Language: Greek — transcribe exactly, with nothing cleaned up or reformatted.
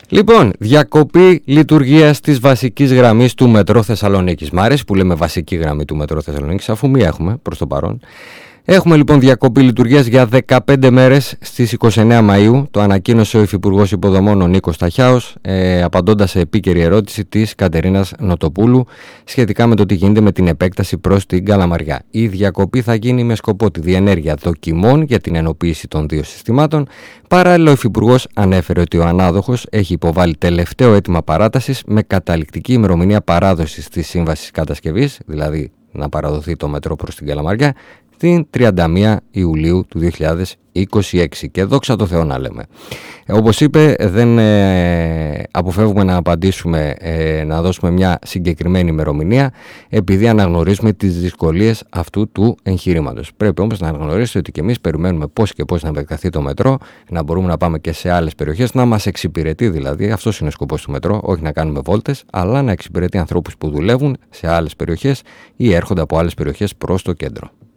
Λοιπόν, διακοπή λειτουργίας της βασικής γραμμής του μετρό Θεσσαλονίκης. Μ' αρέσει που λέμε βασική γραμμή του μετρό Θεσσαλονίκης, αφού μία έχουμε προς το παρόν. Έχουμε λοιπόν διακοπή λειτουργίας για δεκαπέντε μέρες στις είκοσι εννέα Μαΐου. Το ανακοίνωσε ο Υφυπουργός Υποδομών ο Νίκος Ταχιάος, ε, απαντώντας σε επίκαιρη ερώτηση της Κατερίνας Νοτοπούλου σχετικά με το τι γίνεται με την επέκταση προς την Καλαμαριά. Η διακοπή θα γίνει με σκοπό τη διενέργεια δοκιμών για την ενοποίηση των δύο συστημάτων. Παράλληλα, ο Υφυπουργός ανέφερε ότι ο ανάδοχος έχει υποβάλει τελευταίο αίτημα παράτασης με καταληκτική ημερομηνία παράδοσης της σύμβασης κατασκευής, δηλαδή να παραδοθεί το μετρό προς την Καλαμαριά, την τριάντα μία Ιουλίου του δύο χιλιάδες είκοσι έξι, και δόξα τω Θεώ να λέμε. Ε, όπως είπε, δεν ε, αποφεύγουμε να απαντήσουμε, ε, να δώσουμε μια συγκεκριμένη ημερομηνία, επειδή αναγνωρίζουμε τις δυσκολίες αυτού του εγχειρήματος. Πρέπει όμως να αναγνωρίσετε ότι και εμείς περιμένουμε πώς και πώς να επεκταθεί το μετρό, να μπορούμε να πάμε και σε άλλες περιοχές, να μας εξυπηρετεί δηλαδή. Αυτός είναι ο σκοπός του μετρό, όχι να κάνουμε βόλτες, αλλά να εξυπηρετεί ανθρώπους που δουλεύουν σε άλλες περιοχές ή έρχονται από άλλες περιοχές προς το κέντρο.